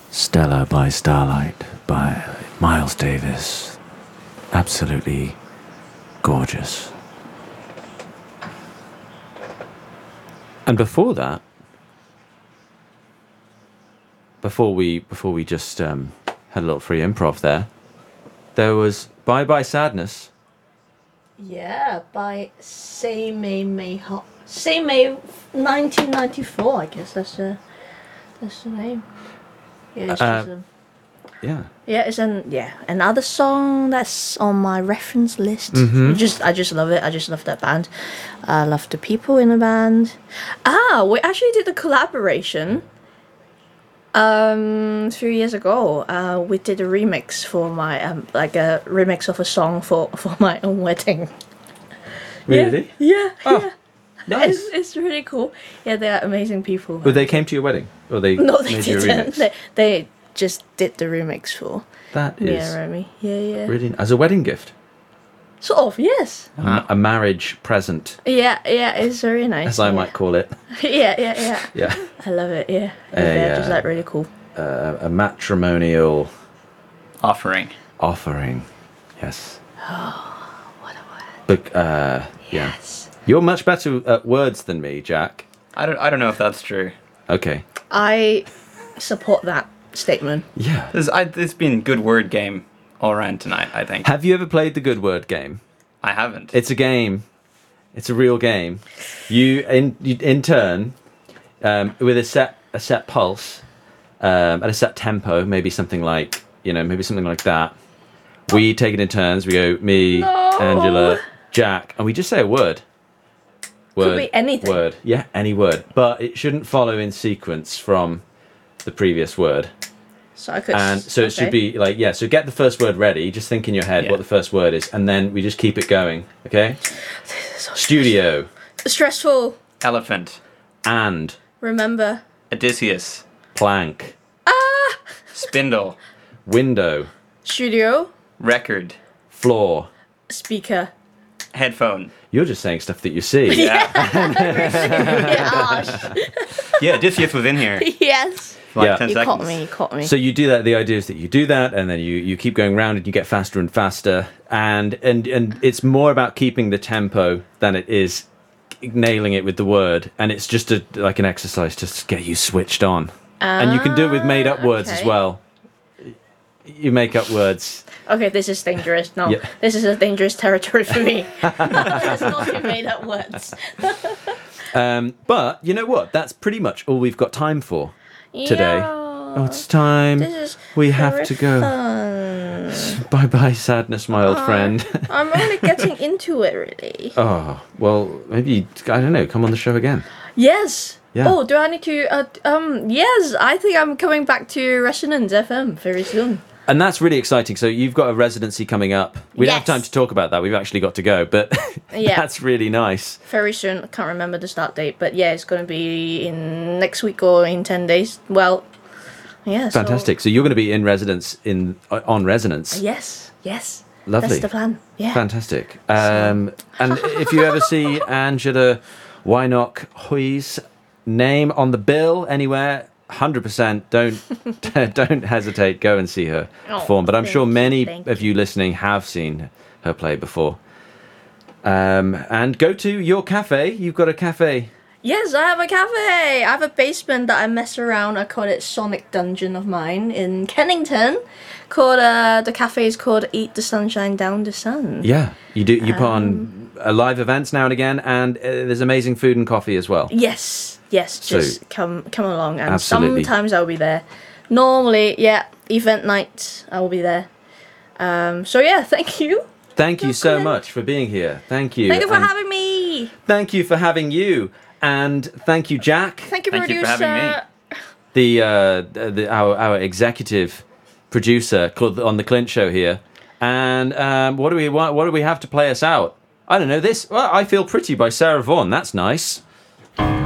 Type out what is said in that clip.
Stella by Starlight by Miles Davis. Absolutely gorgeous. And before that, before we just had a little free improv there was Bye Bye Sadness. Yeah, by Say May May Hot. Say May 1994, I guess that's the name. Yeah, it's just Yeah. yeah, it's another song that's on my reference list. I just love it. I just love that band. I love the people in the band. We actually did a collaboration. 3 years ago, we did a remix for my like a remix of a song for my own wedding. Really? Yeah. Oh, Yeah. nice. It's really cool. Yeah, they're amazing people. But they came to your wedding? Or they No, they made you a didn't. remix? They just did the remix for That me is and Remy. Yeah. really as a wedding gift. Sort of, yes. A marriage present, Yeah, it's very nice. as I might call it. Yeah. Yeah. I love it, yeah. Yeah. They're just like really cool. A matrimonial Offering. offering. Yes. What a word. But yeah. Yes. You're much better at words than me, Jack. I don't know if that's true. Okay. I support that statement. Yeah. It's been a good word game all around tonight, I think. Have you ever played the good word game? I haven't. It's a game. It's a real game. You in turn, with a set pulse, at a set tempo, maybe something like that. We take it in turns. We go me, No. Angela, Jack, and we just say a word. Could be anything. Word. Yeah, any word. But it shouldn't follow in sequence from the previous word. So I could. And so it should okay. be like, yeah, so get the first word ready. Just think in your head Yeah. what the first word is. And then we just keep it going. Okay? So Studio. stressful. Elephant. And. Remember. Odysseus. Plank. Spindle. Window. Studio. Record. Floor. Speaker. Headphone. You're just saying stuff that you see. Yeah. Yeah. Yeah, Odysseus was in here. Yes. For like Yeah. 10 You seconds. caught me. So you do that. The idea is that you do that, and then you keep going round, and you get faster and faster, and it's more about keeping the tempo than it is nailing it with the word, and it's just like an exercise to get you switched on. And you can do it with made up words as okay. well. You make up words. Okay, this is dangerous. No, Yeah. this is a dangerous territory for me. Let's not be made up words. But you know what? That's pretty much all we've got time for today. Yeah. Oh, it's time. This is We have very to go. fun. Bye bye, sadness, my old friend. I'm only getting into it, really. Oh, well, maybe, I don't know, come on the show again. Yes. Yeah. Oh, do I need to? Yes, I think I'm coming back to Resonance FM very soon. And that's really exciting. So you've got a residency coming up. We don't have Yes. time to talk about that. We've actually got to go, but Yeah. that's really nice. Very soon. I can't remember the start date, but yeah, it's going to be in next week or in 10 days. Well, yeah. Fantastic. So you're going to be in residence on Resonance. So, yes. Lovely. That's the plan. Yeah. Fantastic. And if you ever see Angela Wynock-Hoy's name on the bill anywhere, 100% don't hesitate. Go and see her Oh, perform. But I'm sure many thank of you listening have seen her play before. And go to your cafe. You've got a cafe. Yes, I have a cafe. I have a basement that I mess around. I call it Sonic Dungeon of mine in Kennington. Called the cafe is called Eat the Sunshine Down the Sun. Yeah, you do. You put on live events now and again, and there's amazing food and coffee as well. Yes. So- Just come along, and Absolutely. sometimes I'll be there. Normally, yeah, event night I will be there. So yeah, thank you. Thank you so welcome. much for being here. Thank you. Thank you for And having me. Thank you for having you, and thank you, Jack, Thank you, Thank you producer. for having me. our executive producer on the Clint Show here. And what do we want? What do we have to play us out? I don't know this. Well, I Feel Pretty by Sarah Vaughan. That's nice.